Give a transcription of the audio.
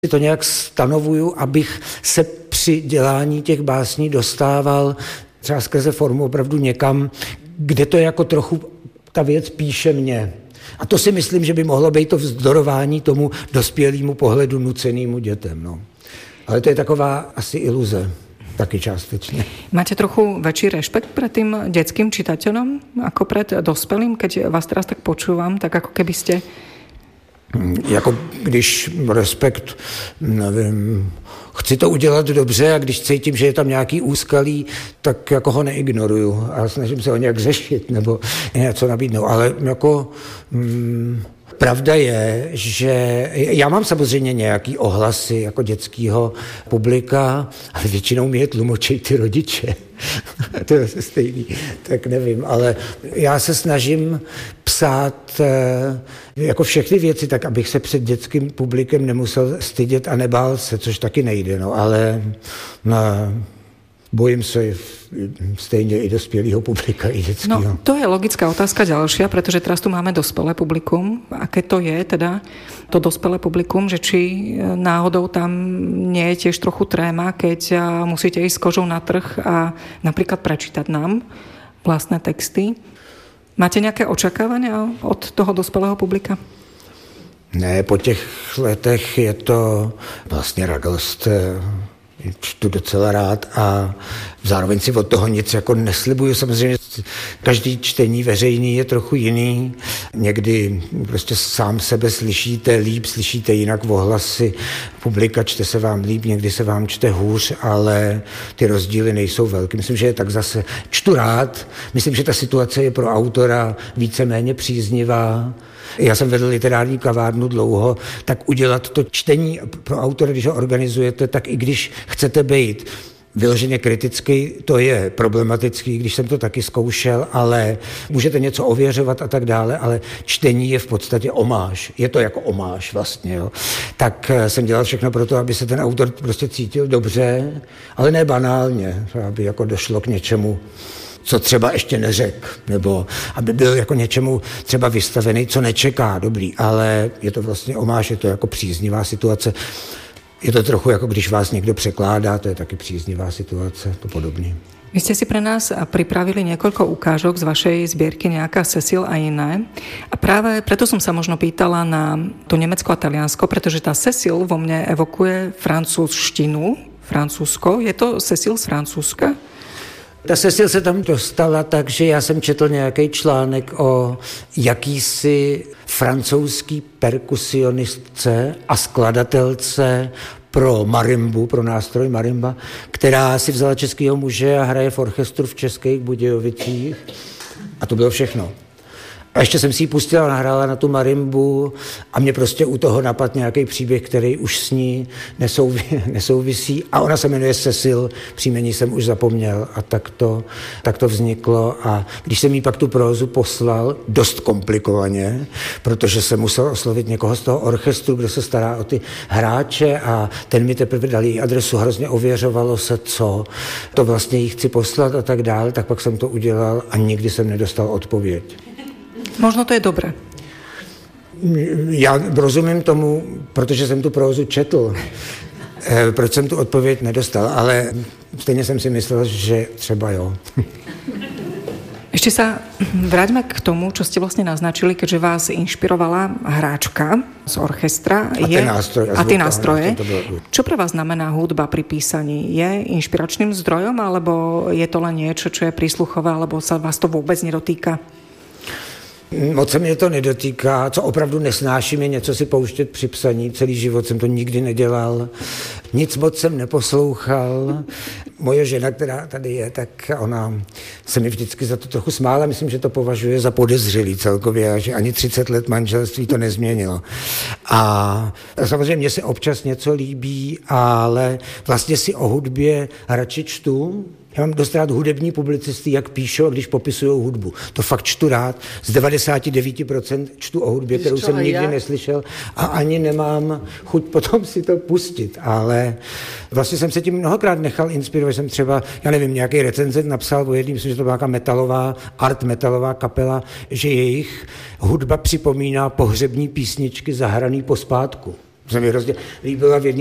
to nějak stanovuju, abych se při dělání těch básní dostával třeba skrze formu opravdu někam, kde to jako trochu ta věc píše mě. A to si myslím, že by mohlo být to vzdorování tomu dospělému pohledu nucenému dětem. No. Ale to je taková asi iluze. Taky částečne. Máte trochu väčší rešpekt pred tým detským čitateľom ako pred dospelým, keď vás teraz tak počúvam, tak ako keby ste... Jako když respekt, nevím, chci to udělat dobře a když cítím, že je tam nějaký úskalí, tak jako ho neignoruju a snažím se ho nějak řešit nebo něco nabídnout, ale jako... Pravda je, že já mám samozřejmě nějaký ohlasy jako dětského publika, ale většinou mi je tlumočí ty rodiče. To je stejný, tak nevím, ale já se snažím psát jako všechny věci, tak abych se před dětským publikem nemusel stydět a nebál se, což taky nejde, no, ale bojím se stejne i dospělého publika, i detského. No, to je logická otázka ďalšia, pretože teraz tu máme dospelé publikum. Aké to je teda, to dospelé publikum, že či náhodou tam nie je tiež trochu tréma, keď musíte ísť s kožou na trh a napríklad prečítať nám vlastné texty. Máte nejaké očakávania od toho dospelého publika? Ne, po těch letech je to vlastně radost. Čtu docela rád a zároveň si od toho nic jako neslibuju. Samozřejmě každý čtení veřejný je trochu jiný. Někdy prostě sám sebe slyšíte líp, slyšíte jinak ohlasy publika, čte se vám líp, někdy se vám čte hůř, ale ty rozdíly nejsou velké. Myslím, že je tak zase čtu rád. Myslím, že ta situace je pro autora víceméně příznivá. Já jsem vedl literární kavárnu dlouho, tak udělat to čtení pro autora, když ho organizujete, tak i když chcete být vyloženě kritický, to je problematický, když jsem to taky zkoušel, ale můžete něco ověřovat a tak dále, ale čtení je v podstatě omáž. Je to jako omáž vlastně, jo. Tak jsem dělal všechno pro to, aby se ten autor prostě cítil dobře, ale ne banálně, aby jako došlo k něčemu, co třeba ještě neřekl, nebo aby byl jako něčemu třeba vystavený, co nečeká, dobrý, ale je to vlastně omáž, je to jako příznivá situace. Je to trochu jako když vás někdo překládá, to je taky příznivá situace, to podobný. Vy ste si pre nás pripravili niekoľko ukážok z vašej zbierky Nejaká Cecil a iné. A práve preto som sa možno pýtala na to Nemecko a Taliansko, pretože tá Cecil vo mne evokuje francúzštinu, Francúzsko. Je to Cecil z Francúzska? Ta Cecil se tam dostala tak, že já jsem četl nějaký článek o jakýsi francouzský perkusionistce a skladatelce pro marimbu, pro nástroj marimba, která si vzala českého muže a hraje v orchestru v Českých Budějovicích. A to bylo všechno. A ještě jsem si ji pustila, nahrála na tu marimbu a mě prostě u toho napadl nějaký příběh, který už s ní nesouvisí. A ona se jmenuje Cecil, příjmení jsem už zapomněl a tak to vzniklo. A když jsem jí pak tu prózu poslal, dost komplikovaně, protože jsem musel oslovit někoho z toho orchestru, kdo se stará o ty hráče a ten mi teprve dal její adresu, hrozně ověřovalo se, co to vlastně jí chci poslat a tak dále, tak pak jsem to udělal a nikdy jsem nedostal odpověď. Možno to je dobré. Já rozumím tomu, protože jsem tu prózu četl, proč jsem tu odpověď nedostal, ale stejně jsem si myslel, že třeba jo. Ešte sa vráťme k tomu, čo ste vlastne naznačili, keďže vás inšpirovala hráčka z orchestra. A tie nástroje. Čo pre vás znamená hudba pri písaní? Je inšpiračným zdrojom, alebo je to len niečo, čo je prísluchové, alebo sa vás to vôbec nedotýka? Moc se mě to nedotýká, co opravdu nesnáším je něco si pouštět při psaní, celý život jsem to nikdy nedělal, nic moc jsem neposlouchal. Moje žena, která tady je, tak ona se mi vždycky za to trochu smála, myslím, že to považuje za podezřelý celkově, že ani 30 let manželství to nezměnilo. A samozřejmě mně se občas něco líbí, ale vlastně si o hudbě radši čtu. Já mám dost rád hudební publicisty, jak píšou, když popisují hudbu. To fakt čtu rád. Z 99% čtu o hudbě, kterou jsem nikdy neslyšel a ani nemám chuť potom si to pustit. Ale vlastně jsem se tím mnohokrát nechal inspirovat. Jsem třeba, já nevím, nějaký recenzent napsal o jedním, myslím, že to byla nějaká metalová kapela, že jejich hudba připomíná pohřební písničky zahraný pospátku. se mi hrozně líbila v jedné